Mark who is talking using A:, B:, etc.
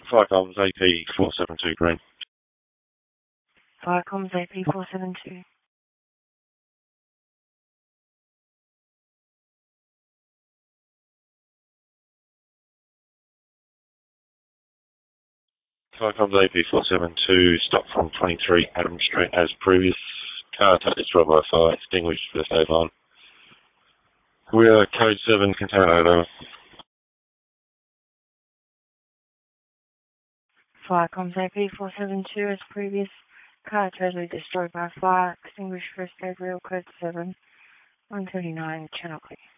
A: Fire comms AP 472 green.
B: Fire comms AP 472.
A: Fire comms AP 472, stop from 23 Adam Street as previous. Car destroyed by fire, extinguished first aid line. We are code 7, contaminated over.
B: Fire comms AP 472 as previous. Car totally destroyed by fire, extinguished first aid real code 7, 139 Channel Clear.